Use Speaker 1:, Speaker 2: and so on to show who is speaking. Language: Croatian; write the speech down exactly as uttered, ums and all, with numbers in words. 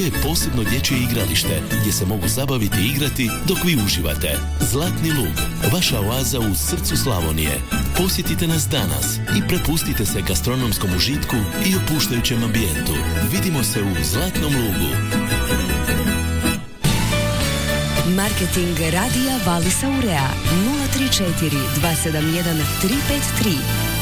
Speaker 1: je posebno dječje igralište gdje se mogu zabaviti i igrati dok vi uživate. Zlatni lug, vaša oaza u srcu Slavonije. Posjetite nas danas i prepustite se gastronomskom užitku i opuštajućem ambijentu. Vidimo se u Zlatnom lugu.
Speaker 2: Marketing radija Valisa Urea nula tri četiri dva sedam jedan tri pet tri.